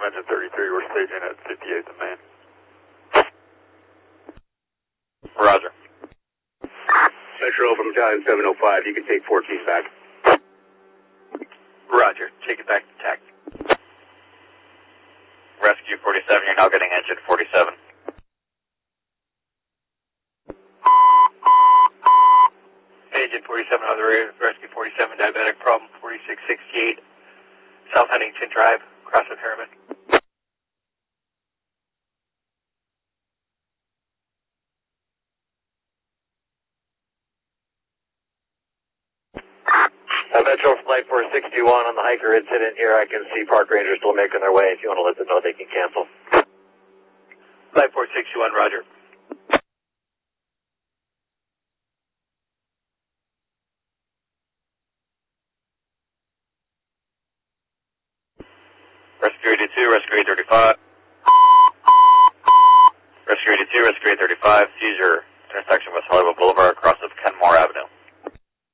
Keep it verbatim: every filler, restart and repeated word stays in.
engine thirty-three, we're staging at fifty-eighth and Main. Roger. Metro from Battalion seven oh five, you can take fourteen back. Roger, take it back to tack. Rescue forty-seven, you're now getting engine forty-seven. Engine forty-seven on the rear, Rescue forty-seven, diabetic problem forty-six sixty-eight, South Huntington Drive, across the pyramid. Uh, Metro Flight four sixty-one on the hiker incident here. I can see park rangers still making their way. If you want to let them know, they can cancel. Flight four sixty-one, roger. Rescue eighty-two, Rescue eight thirty-five. Rescue eighty-two, Rescue eight thirty-five, seizure intersection with